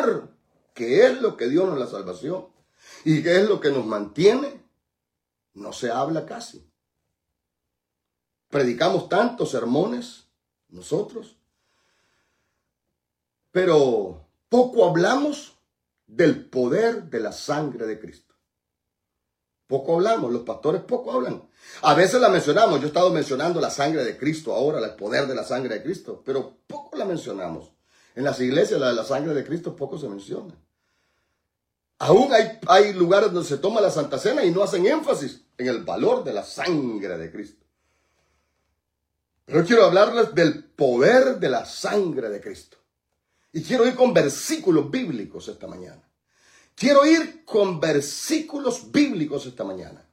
hablar qué es lo que dio la salvación y qué es lo que nos mantiene, no se habla casi. Predicamos tantos sermones nosotros, pero poco hablamos del poder de la sangre de Cristo. Poco hablamos, los pastores poco hablan. A veces la mencionamos, yo he estado mencionando la sangre de Cristo ahora, el poder de la sangre de Cristo, pero poco la mencionamos. En las iglesias la sangre de Cristo poco se menciona. Aún hay lugares donde se toma la Santa Cena y no hacen énfasis en el valor de la sangre de Cristo. Pero quiero hablarles del poder de la sangre de Cristo. Y quiero ir con versículos bíblicos esta mañana. Quiero ir con versículos bíblicos esta mañana.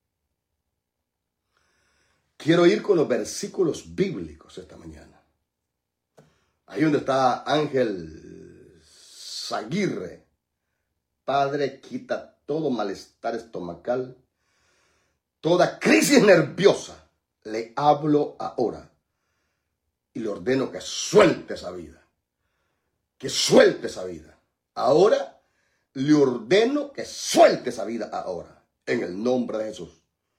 Quiero ir con los versículos bíblicos esta mañana. Ahí donde está Ángel Zaguirre. Padre, quita todo malestar estomacal, toda crisis nerviosa. Le hablo ahora y le ordeno que suelte esa vida. Que suelte esa vida. Ahora le ordeno que suelte esa vida ahora. En el nombre de Jesús.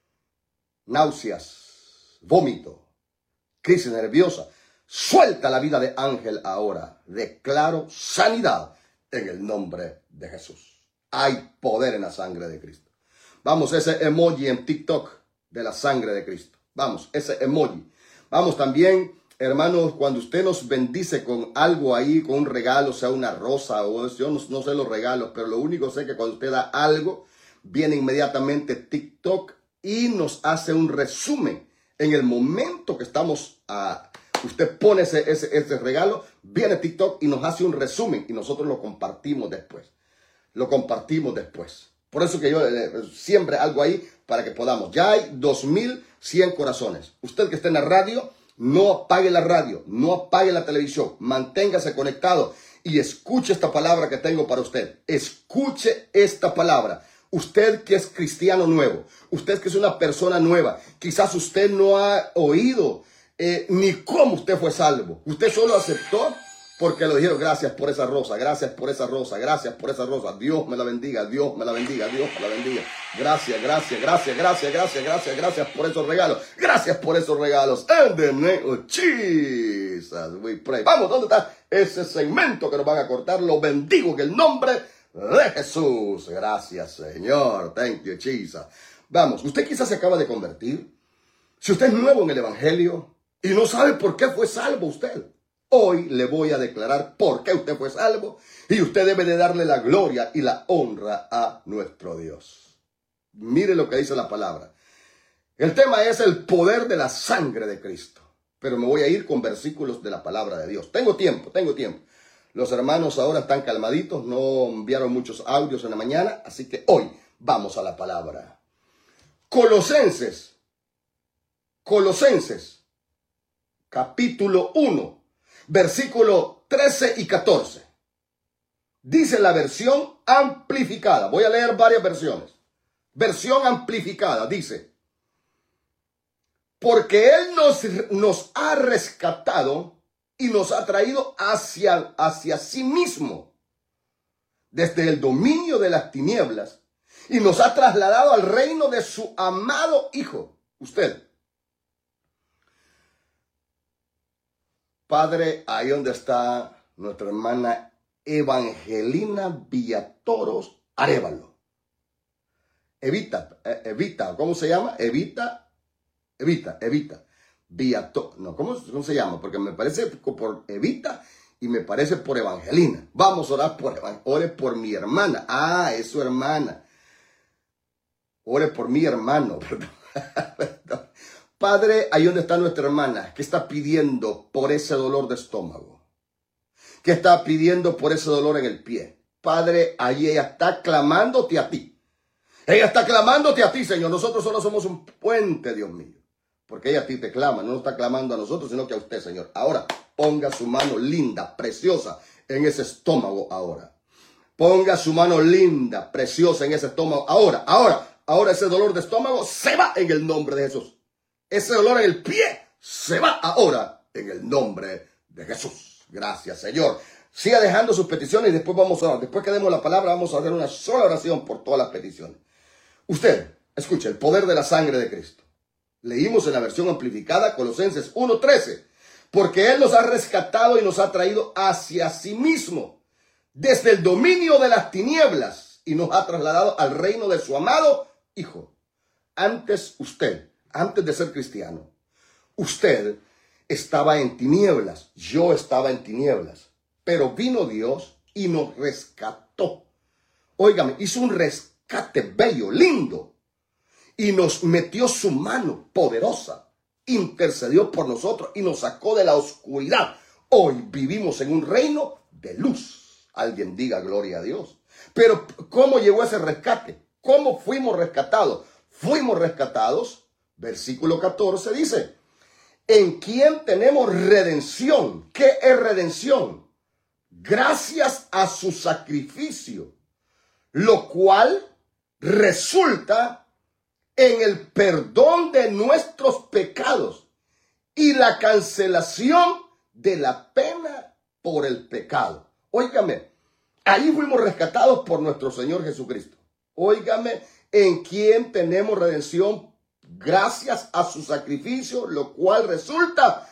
Náuseas, vómito, crisis nerviosa. Suelta la vida de Ángel ahora. Declaro sanidad en el nombre de Jesús. Hay poder en la sangre de Cristo. Vamos, ese emoji en TikTok de la sangre de Cristo. Vamos, ese emoji. Vamos también, hermanos, cuando usted nos bendice con algo ahí, con un regalo, sea una rosa o yo no sé los regalos, pero lo único sé que cuando usted da algo, viene inmediatamente TikTok y nos hace un resumen. En el momento que estamos usted pone ese regalo, viene TikTok y nos hace un resumen y nosotros lo compartimos después. Lo compartimos después. Por eso que yo siempre algo ahí para que podamos. Ya hay 2100 corazones. Usted que está en la radio, no apague la radio, no apague la televisión. Manténgase conectado y escuche esta palabra que tengo para usted. Escuche esta palabra. Usted que es cristiano nuevo, usted que es una persona nueva, quizás usted no ha oído ni cómo usted fue salvo. Usted solo aceptó porque lo dijeron, gracias por esa rosa, gracias por esa rosa, gracias por esa rosa. Dios me la bendiga, Dios me la bendiga, Dios me la bendiga. Gracias, gracias, gracias, gracias, gracias, gracias, gracias por esos regalos. Gracias por esos regalos. In the name of Jesus we pray. Vamos, ¿dónde está ese segmento que nos van a cortar? Lo bendigo en el nombre de Jesús. Gracias, Señor. Thank you, Jesus. Vamos, usted quizás se acaba de convertir. Si usted es nuevo en el Evangelio y no sabe por qué fue salvo usted, hoy le voy a declarar por qué usted fue salvo y usted debe de darle la gloria y la honra a nuestro Dios. Mire lo que dice la palabra. El tema es el poder de la sangre de Cristo. Pero me voy a ir con versículos de la palabra de Dios. Tengo tiempo. Los hermanos ahora están calmaditos, no enviaron muchos audios en la mañana, así que hoy vamos a la palabra. Colosenses, capítulo 1. Versículo 13 y 14. Dice la versión amplificada. Voy a leer varias versiones. Versión amplificada dice: porque Él nos ha rescatado y nos ha traído hacia sí mismo desde el dominio de las tinieblas y nos ha trasladado al reino de su amado Hijo. Usted. Padre, ahí donde está nuestra hermana Evangelina Villatoros Arévalo. Evita, ¿cómo se llama? Evita. No, ¿cómo se llama? Porque me parece por Evita y me parece por Evangelina. Vamos a orar ore por mi hermana. Ah, es su hermana. Ore por mi hermano, perdón. Padre, ahí donde está nuestra hermana, que está pidiendo por ese dolor de estómago, que está pidiendo por ese dolor en el pie. Padre, ahí ella está clamándote a ti. Ella está clamándote a ti, Señor. Nosotros solo somos un puente, Dios mío. Porque ella a ti te clama, no nos está clamando a nosotros, sino que a usted, Señor. Ahora, ponga su mano linda, preciosa, en ese estómago ahora. Ponga su mano linda, preciosa en ese estómago. Ahora ese dolor de estómago se va en el nombre de Jesús. Ese dolor en el pie se va ahora en el nombre de Jesús. Gracias, Señor. Siga dejando sus peticiones y después vamos a orar. Después que demos la palabra, vamos a hacer una sola oración por todas las peticiones. Usted, escuche, el poder de la sangre de Cristo. Leímos en la versión amplificada Colosenses 1:13. Porque Él nos ha rescatado y nos ha traído hacia sí mismo, desde el dominio de las tinieblas, y nos ha trasladado al reino de su amado Hijo. Antes de ser cristiano, usted estaba en tinieblas, yo estaba en tinieblas, pero vino Dios y nos rescató. Óigame, hizo un rescate bello, lindo, y nos metió su mano poderosa, intercedió por nosotros y nos sacó de la oscuridad. Hoy vivimos en un reino de luz. Alguien diga gloria a Dios. Pero ¿cómo llegó ese rescate? ¿Cómo fuimos rescatados? Fuimos rescatados, versículo 14 dice, en quien tenemos redención. ¿Qué es redención? Gracias a su sacrificio, lo cual resulta en el perdón de nuestros pecados y la cancelación de la pena por el pecado. Óigame, ahí fuimos rescatados por nuestro Señor Jesucristo. Óigame, en quien tenemos redención gracias a su sacrificio, lo cual resulta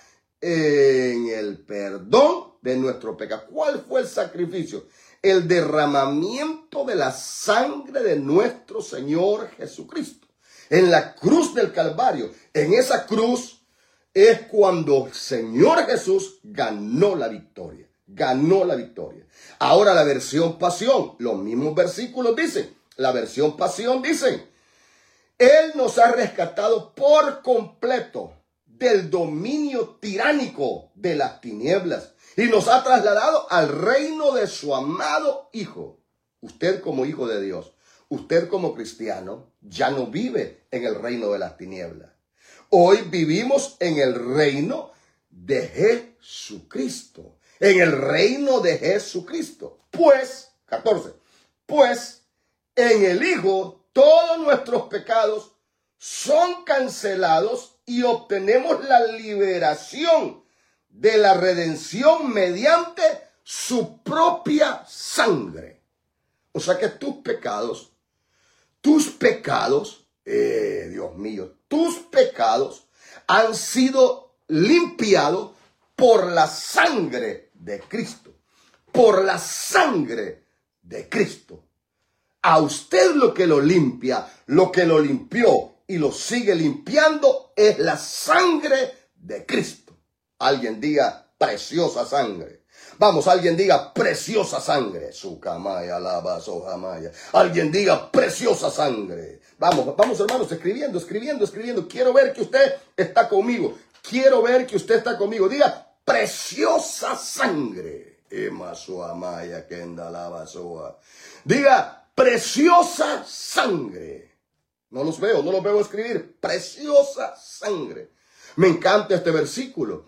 en el perdón de nuestro pecado. ¿Cuál fue el sacrificio? El derramamiento de la sangre de nuestro Señor Jesucristo. En la cruz del Calvario, en esa cruz es cuando el Señor Jesús ganó la victoria. Ganó la victoria. Ahora la versión pasión, los mismos versículos dicen, la versión pasión dice, Él nos ha rescatado por completo del dominio tiránico de las tinieblas y nos ha trasladado al reino de su amado Hijo. Usted como hijo de Dios, usted como cristiano, ya no vive en el reino de las tinieblas. Hoy vivimos en el reino de Jesucristo. En el reino de Jesucristo. Pues, 14, pues en el Hijo todos nuestros pecados son cancelados y obtenemos la liberación de la redención mediante su propia sangre. O sea que tus pecados, Dios mío, tus pecados han sido limpiados por la sangre de Cristo. Por la sangre de Cristo. A usted lo que lo limpia, lo que lo limpió y lo sigue limpiando es la sangre de Cristo. Alguien diga preciosa sangre. Vamos, alguien diga preciosa sangre. Sukamaya, lava, sojamaya. Alguien diga preciosa sangre. Vamos hermanos, escribiendo. Quiero ver que usted está conmigo. Quiero ver que usted está conmigo. Diga preciosa sangre. Diga preciosa sangre. No los veo escribir. Preciosa sangre. Me encanta este versículo.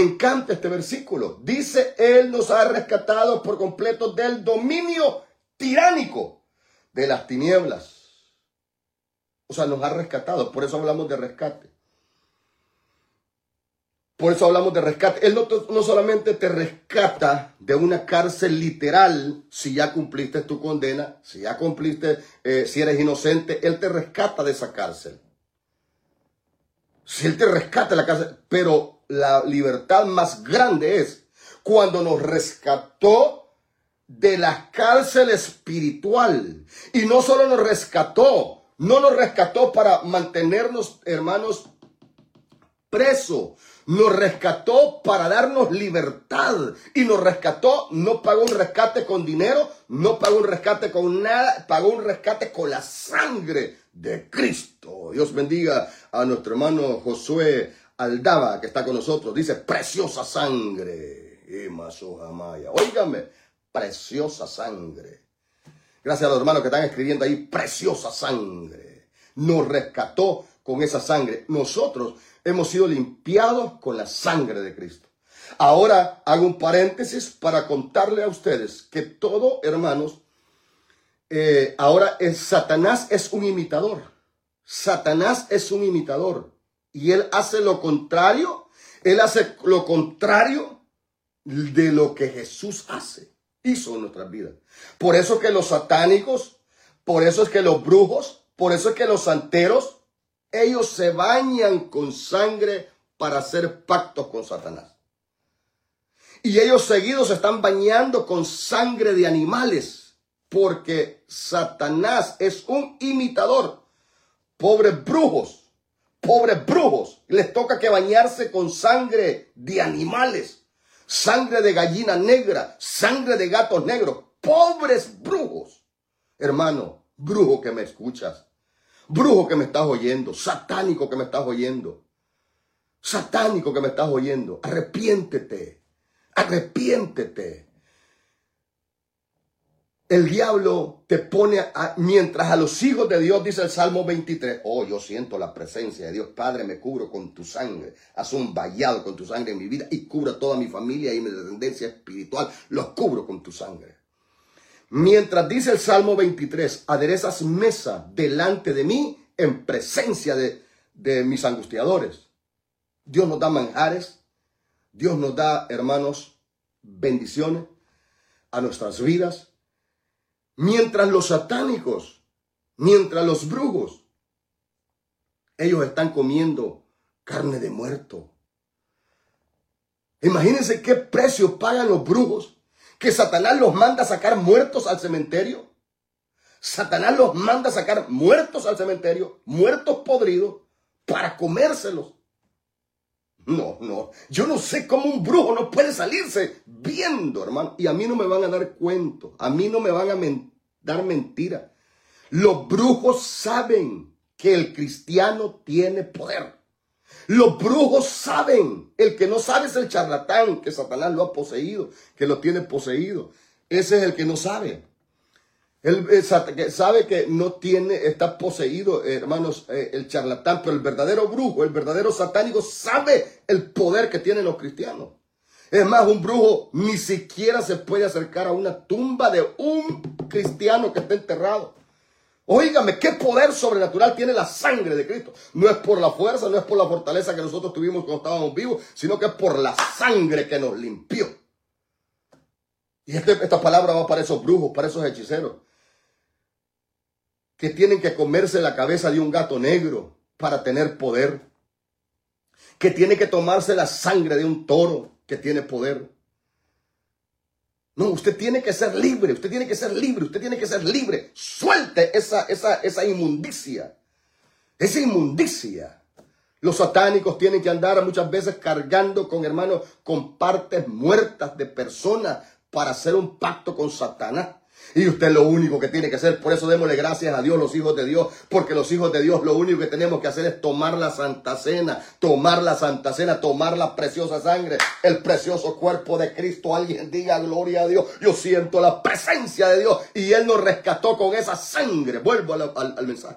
Dice, Él nos ha rescatado por completo del dominio tiránico de las tinieblas. O sea, nos ha rescatado. Por eso hablamos de rescate. Él no solamente te rescata de una cárcel literal si ya cumpliste tu condena, si eres inocente, Él te rescata de esa cárcel. Si Él te rescata de la cárcel, pero la libertad más grande es cuando nos rescató de la cárcel espiritual. Y no solo nos rescató para mantenernos, hermanos, presos. Nos rescató para darnos libertad. Y nos rescató, no pagó un rescate con dinero, no pagó un rescate con nada, pagó un rescate con la sangre de Cristo. Dios bendiga a nuestro hermano Josué Aldaba, que está con nosotros. Dice, preciosa sangre. Óigame, preciosa sangre. Gracias a los hermanos que están escribiendo ahí, preciosa sangre. Nos rescató con esa sangre. Nosotros hemos sido limpiados con la sangre de Cristo. Ahora hago un paréntesis para contarle a ustedes que todo, hermanos, ahora Satanás es un imitador. Satanás es un imitador. Y él hace lo contrario. Él hace lo contrario de lo que Jesús hizo en nuestras vidas. Por eso es que los satánicos, por eso es que los brujos, por eso es que los santeros, ellos se bañan con sangre para hacer pactos con Satanás. Y ellos seguidos se están bañando con sangre de animales, porque Satanás es un imitador. Pobres brujos, les toca que bañarse con sangre de animales, sangre de gallina negra, sangre de gatos negros. Pobres brujos. Hermano, brujo que me escuchas, brujo que me estás oyendo, satánico que me estás oyendo, satánico que me estás oyendo, arrepiéntete, arrepiéntete. El diablo te pone, mientras a los hijos de Dios, dice el Salmo 23, oh, yo siento la presencia de Dios. Padre, me cubro con tu sangre. Haz un vallado con tu sangre en mi vida y cubra toda mi familia y mi descendencia espiritual. Los cubro con tu sangre. Mientras dice el Salmo 23, aderezas mesa delante de mí en presencia de mis angustiadores. Dios nos da manjares. Dios nos da, hermanos, bendiciones a nuestras vidas. Mientras los satánicos, mientras los brujos, ellos están comiendo carne de muerto. Imagínense qué precio pagan los brujos, que Satanás los manda a sacar muertos al cementerio. Satanás los manda a sacar muertos al cementerio, muertos podridos, para comérselos. No, yo no sé cómo un brujo no puede salirse viendo, hermano. Y a mí no me van a dar cuento, a mí no me van a dar mentira. Los brujos saben que el cristiano tiene poder. Los brujos saben. El que no sabe es el charlatán, que Satanás lo ha poseído, que lo tiene poseído. Ese es el que no sabe. Él sabe que no tiene, está poseído, hermanos, el charlatán, pero el verdadero brujo, el verdadero satánico sabe el poder que tienen los cristianos. Es más, un brujo ni siquiera se puede acercar a una tumba de un cristiano que está enterrado. Óigame, qué poder sobrenatural tiene la sangre de Cristo. No es por la fuerza, no es por la fortaleza que nosotros tuvimos cuando estábamos vivos, sino que es por la sangre que nos limpió. Y esta palabra va para esos brujos, para esos hechiceros, que tienen que comerse la cabeza de un gato negro para tener poder, que tienen que tomarse la sangre de un toro que tiene poder. No, usted tiene que ser libre, usted tiene que ser libre, usted tiene que ser libre. Suelte esa inmundicia, esa inmundicia. Los satánicos tienen que andar muchas veces cargando con, hermanos, con partes muertas de personas para hacer un pacto con Satanás. Y usted lo único que tiene que hacer, por eso démosle gracias a Dios, los hijos de Dios, porque los hijos de Dios lo único que tenemos que hacer es tomar la Santa Cena, tomar la preciosa sangre, el precioso cuerpo de Cristo. Alguien diga gloria a Dios. Yo siento la presencia de Dios y Él nos rescató con esa sangre. Vuelvo al mensaje.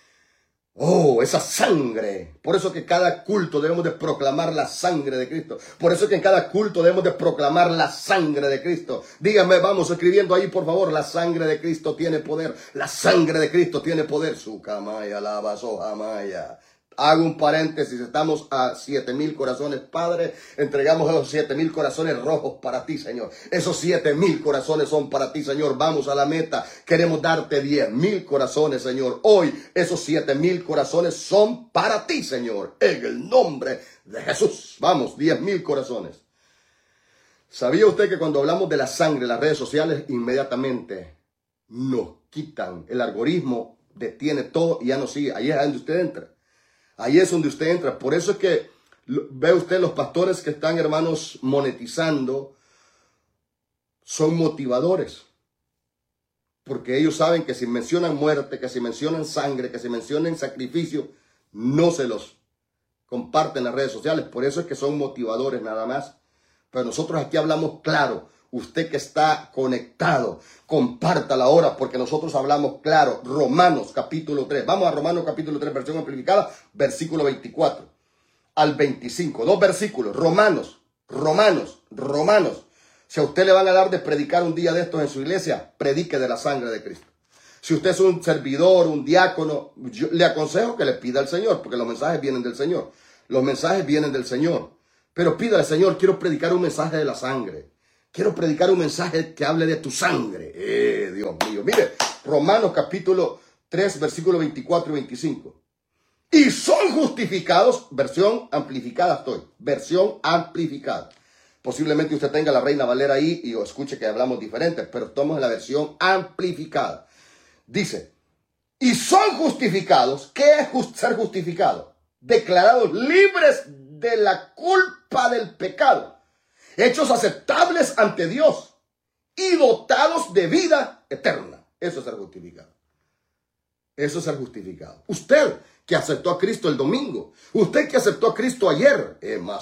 Oh, esa sangre. Por eso que cada culto debemos de proclamar la sangre de Cristo. Por eso que en cada culto debemos de proclamar la sangre de Cristo. Díganme, vamos escribiendo ahí, por favor. La sangre de Cristo tiene poder. La sangre de Cristo tiene poder. Su camaya, la basojamaya. Hago un paréntesis, estamos a 7,000 corazones, Padre. Entregamos esos 7,000 corazones rojos para ti, Señor. Esos 7,000 corazones son para ti, Señor. Vamos a la meta. Queremos darte 10,000 corazones, Señor. Hoy esos 7,000 corazones son para ti, Señor. En el nombre de Jesús. Vamos, 10,000 corazones. ¿Sabía usted que cuando hablamos de la sangre en las redes sociales, inmediatamente nos quitan? El algoritmo detiene todo y ya no sigue. Ahí es donde usted entra. Ahí es donde usted entra. Por eso es que ve usted los pastores que están, hermanos, monetizando, son motivadores. Porque ellos saben que si mencionan muerte, que si mencionan sangre, que si mencionan sacrificio, no se los comparten en las redes sociales. Por eso es que son motivadores nada más. Pero nosotros aquí hablamos claro. Usted que está conectado, compártala ahora porque nosotros hablamos claro. Romanos capítulo 3. Vamos a Romanos capítulo 3, versión amplificada, versículo 24 al 25. 2 versículos. Romanos. Si a usted le van a dar de predicar un día de estos en su iglesia, predique de la sangre de Cristo. Si usted es un servidor, un diácono, yo le aconsejo que le pida al Señor, porque los mensajes vienen del Señor. Los mensajes vienen del Señor. Pero pídale, Señor, quiero predicar un mensaje de la sangre. Quiero predicar un mensaje que hable de tu sangre. Dios mío. Mire, Romanos capítulo 3, versículos 24 y 25. Y son justificados, versión amplificada estoy, versión amplificada. Posiblemente usted tenga la Reina Valera ahí y escuche que hablamos diferentes, pero estamos en la versión amplificada. Dice, y son justificados. ¿Qué es ser justificado? Declarados libres de la culpa del pecado, hechos aceptables ante Dios y dotados de vida eterna. Eso es ser justificado. Eso es ser justificado. Usted que aceptó a Cristo el domingo, usted que aceptó a Cristo ayer,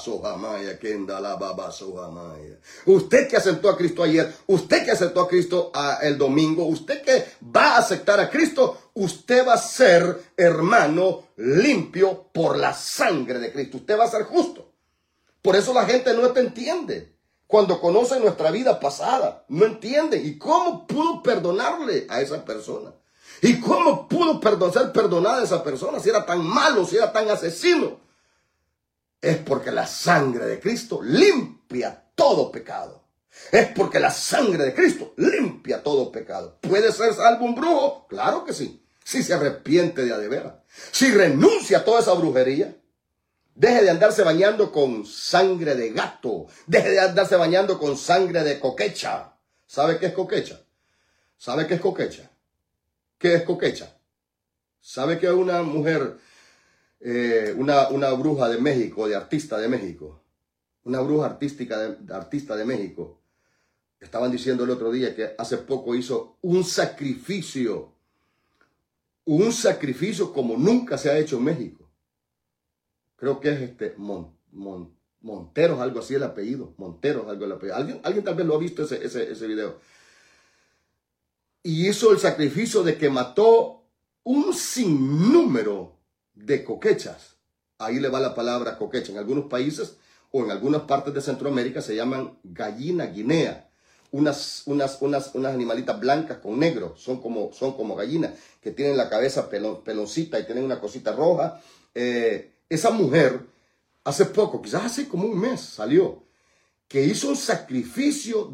usted que aceptó a Cristo ayer, usted que aceptó a Cristo el domingo, usted que va a aceptar a Cristo, usted va a ser, hermano, limpio por la sangre de Cristo. Usted va a ser justo. Por eso la gente no te entiende. Cuando conoce nuestra vida pasada, no entiende. ¿Y cómo pudo perdonarle a esa persona? ¿Y cómo pudo ser perdonada a esa persona si era tan malo, si era tan asesino? Es porque la sangre de Cristo limpia todo pecado. Es porque la sangre de Cristo limpia todo pecado. ¿Puede ser salvo un brujo? Claro que sí. Si se arrepiente de a de veras. Si renuncia a toda esa brujería. Deje de andarse bañando con sangre de gato. Deje de andarse bañando con sangre de coquecha. ¿Sabe qué es coquecha? ¿Sabe qué es coquecha? ¿Qué es coquecha? ¿Sabe que una mujer, una bruja de México, de artista de México, una bruja artista de México, estaban diciendo el otro día que hace poco hizo un sacrificio como nunca se ha hecho en México? Creo que es Monteros, algo así el apellido. Monteros, algo el apellido. ¿Alguien tal vez lo ha visto ese video? Y hizo el sacrificio de que mató un sinnúmero de coquechas. Ahí le va la palabra coquecha. En algunos países o en algunas partes de Centroamérica se llaman gallina guinea. Unas animalitas blancas con negro. Son como gallinas que tienen la cabeza peloncita y tienen una cosita roja. Esa mujer, hace poco, quizás hace como un mes, salió, que hizo un sacrificio,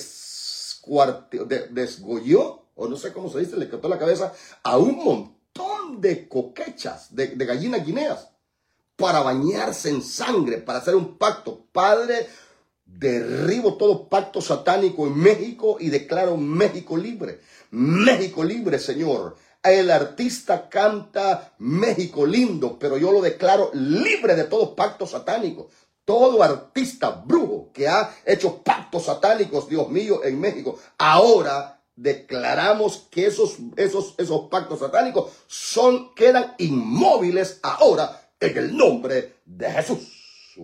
desgolló, o no sé cómo se dice, le cortó la cabeza a un montón de coquechas, de gallinas guineas, para bañarse en sangre, para hacer un pacto. Padre, derribo todo pacto satánico en México y declaro México libre. México libre, Señor. El artista canta México lindo, pero yo lo declaro libre de todo pacto satánico. Todo artista brujo que ha hecho pactos satánicos, Dios mío, en México, ahora declaramos que esos pactos satánicos quedan inmóviles ahora en el nombre de Jesús.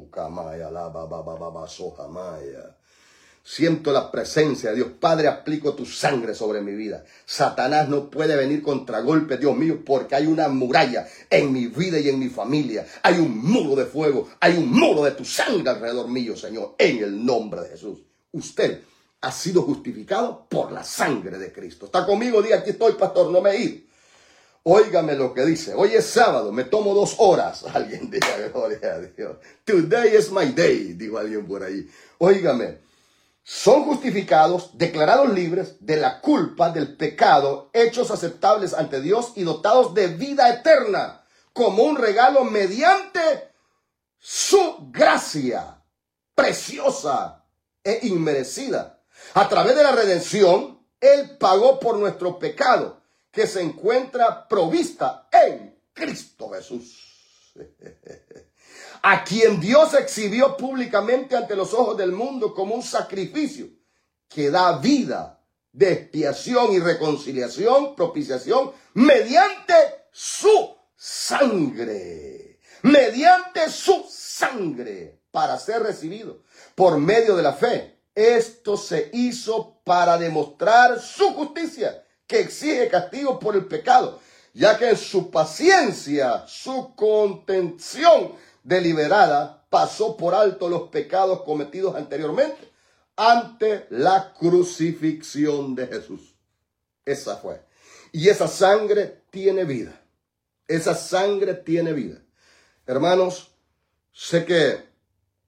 Siento la presencia de Dios. Padre, aplico tu sangre sobre mi vida. Satanás no puede venir contragolpe, Dios mío, porque hay una muralla en mi vida y en mi familia. Hay un muro de fuego, hay un muro de tu sangre alrededor mío, Señor, en el nombre de Jesús. Usted ha sido justificado por la sangre de Cristo. ¿Está conmigo? Diga, aquí estoy, pastor, no me he ido. Óigame lo que dice. Hoy es sábado, me tomo 2 horas. Alguien diga, gloria a Dios. Today is my day, dijo alguien por ahí. Óigame. Son justificados, declarados libres de la culpa del pecado, hechos aceptables ante Dios y dotados de vida eterna, como un regalo mediante su gracia preciosa e inmerecida. A través de la redención, Él pagó por nuestro pecado, que se encuentra provista en Cristo Jesús. A quien Dios exhibió públicamente ante los ojos del mundo como un sacrificio que da vida de expiación y reconciliación, propiciación, mediante su sangre. Mediante su sangre, para ser recibido por medio de la fe. Esto se hizo para demostrar su justicia, que exige castigo por el pecado, ya que en su paciencia, su contención deliberada, pasó por alto los pecados cometidos anteriormente ante la crucifixión de Jesús. Esa fue. Y esa sangre tiene vida. Esa sangre tiene vida. Hermanos, sé que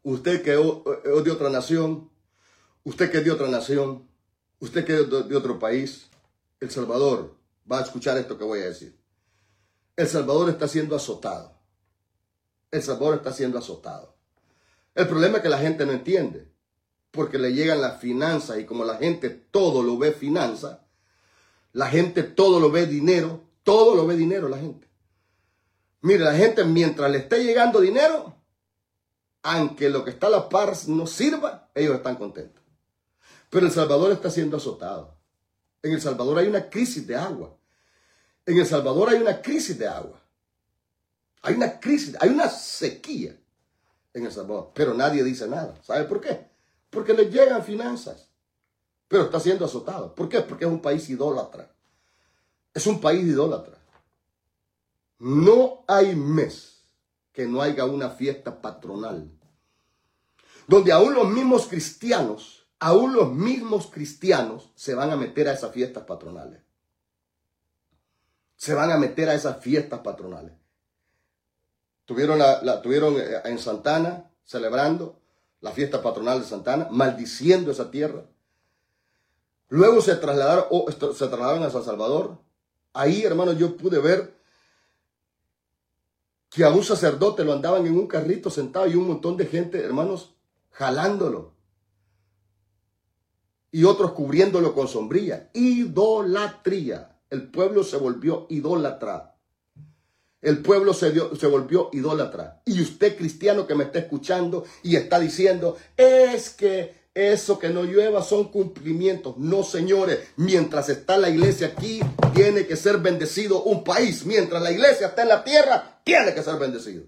usted que es de otra nación, usted que es de otra nación, usted que es de otro país, El Salvador va a escuchar esto que voy a decir. El Salvador está siendo azotado. El Salvador está siendo azotado. El problema es que la gente no entiende, porque le llegan las finanzas y como la gente todo lo ve finanzas, la gente todo lo ve dinero la gente. Mire, la gente mientras le esté llegando dinero, aunque lo que está a la par no sirva, ellos están contentos. Pero El Salvador está siendo azotado. En El Salvador hay una crisis de agua. En El Salvador hay una crisis de agua. Hay una crisis, hay una sequía en El Salvador. Pero nadie dice nada. ¿Sabe por qué? Porque les llegan finanzas. Pero está siendo azotado. ¿Por qué? Porque es un país idólatra. Es un país idólatra. No hay mes que no haya una fiesta patronal. Donde aún los mismos cristianos se van a meter a esas fiestas patronales. Se van a meter a esas fiestas patronales. Tuvieron en Santana, celebrando la fiesta patronal de Santana, maldiciendo esa tierra. Luego se trasladaron a San Salvador. Ahí, hermanos, yo pude ver que a un sacerdote lo andaban en un carrito sentado y un montón de gente, hermanos, jalándolo. Y otros cubriéndolo con sombrilla. Idolatría. El pueblo se volvió idólatra. El pueblo se volvió idólatra. Y usted, cristiano que me está escuchando y está diciendo, es que eso que no llueva son cumplimientos. No, señores. Mientras está la iglesia aquí, tiene que ser bendecido un país. Mientras la iglesia está en la tierra, tiene que ser bendecido.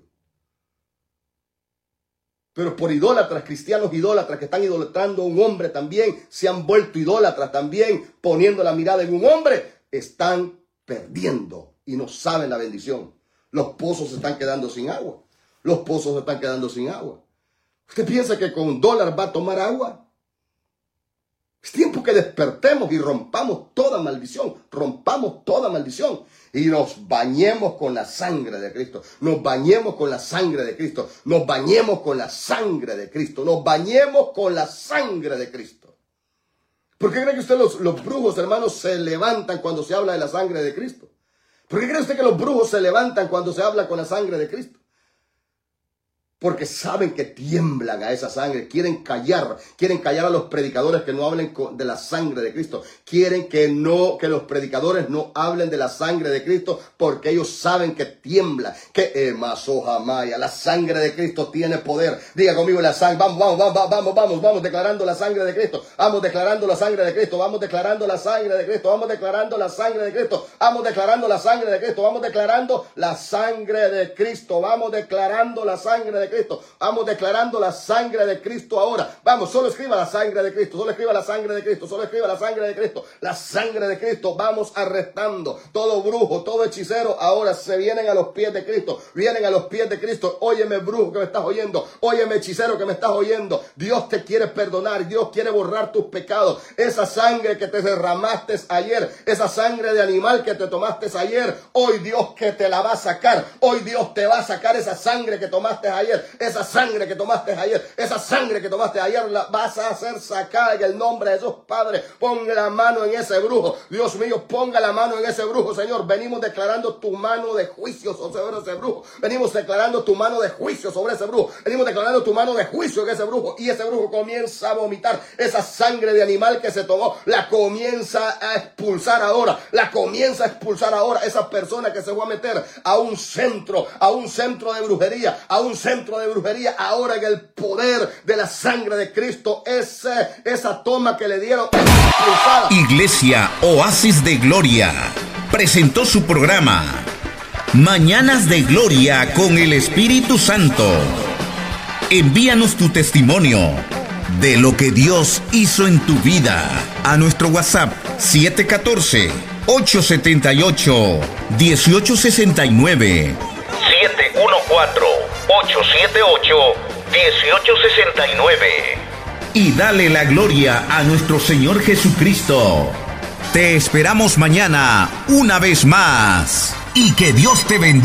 Pero por idólatras, cristianos idólatras que están idolatrando a un hombre también, se han vuelto idólatras también, poniendo la mirada en un hombre, están perdiendo y no saben la bendición. Los pozos se están quedando sin agua. Los pozos se están quedando sin agua. ¿Usted piensa que con $1 va a tomar agua? Es tiempo que despertemos y rompamos toda maldición. Rompamos toda maldición. Y nos bañemos con la sangre de Cristo. Nos bañemos con la sangre de Cristo. Nos bañemos con la sangre de Cristo. Nos bañemos con la sangre de Cristo. ¿Por qué cree que usted los brujos, hermanos, se levantan cuando se habla de la sangre de Cristo? ¿Por qué cree usted que los brujos se levantan cuando se habla con la sangre de Cristo? Porque saben que tiemblan a esa sangre. Quieren callar a los predicadores que no hablen de la sangre de Cristo. Quieren que los predicadores no hablen de la sangre de Cristo porque ellos saben que tiembla. Que Maya, la sangre de Cristo tiene poder. Diga conmigo la sangre. Vamos declarando la sangre de Cristo. Vamos declarando la sangre de Cristo. Vamos declarando la sangre de Cristo. Vamos declarando la sangre de Cristo. Vamos declarando la sangre de Cristo. Vamos declarando la sangre de Cristo. Vamos declarando la sangre de Cristo. Vamos declarando la sangre de Cristo ahora. Vamos, solo escriba la sangre de Cristo. Solo escriba la sangre de Cristo. Solo escriba la sangre de Cristo. La sangre de Cristo. Vamos arrestando todo brujo, todo hechicero. Ahora se vienen a los pies de Cristo. Vienen a los pies de Cristo. Óyeme, brujo que me estás oyendo. Óyeme, hechicero que me estás oyendo. Dios te quiere perdonar. Dios quiere borrar tus pecados. Esa sangre que te derramaste ayer. Esa sangre de animal que te tomaste ayer. Hoy Dios que te la va a sacar. Hoy Dios te va a sacar esa sangre que tomaste ayer. Esa sangre que tomaste ayer, esa sangre que tomaste ayer la vas a hacer sacar en el nombre de Dios, Padre. Ponga la mano en ese brujo. Dios mío, ponga la mano en ese brujo, Señor. Venimos declarando tu mano de juicio sobre ese brujo. Venimos declarando tu mano de juicio sobre ese brujo. Venimos declarando tu mano de juicio en ese brujo. Y ese brujo comienza a vomitar esa sangre de animal que se tomó. La comienza a expulsar ahora. La comienza a expulsar ahora. Esa persona que se va a meter a un centro de brujería, a un centro de brujería. Ahora en el poder de la sangre de Cristo, esa toma que le dieron expulsada. Iglesia Oasis de Gloria presentó su programa Mañanas de Gloria con el Espíritu Santo. Envíanos tu testimonio de lo que Dios hizo en tu vida a nuestro WhatsApp 714-878-1869. 714-878-1869. Y dale la gloria a nuestro Señor Jesucristo. Te esperamos mañana una vez más. Y que Dios te bendiga.